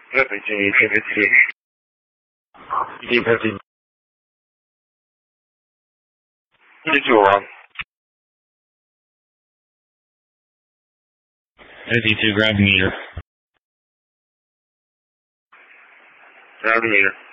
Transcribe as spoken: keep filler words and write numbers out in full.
fifty-two, fifty-two. fifty, fifty. fifty-two around. fifty-two, grab the meter. Grab the meter.